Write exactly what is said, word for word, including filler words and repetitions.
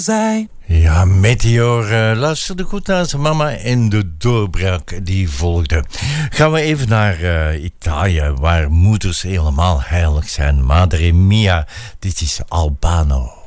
Zij. Ja, Meteor uh, luisterde goed naar zijn mama en de doorbraak die volgde. Gaan we even naar uh, Italië, waar moeders helemaal heilig zijn. Madre mia, dit is Albano.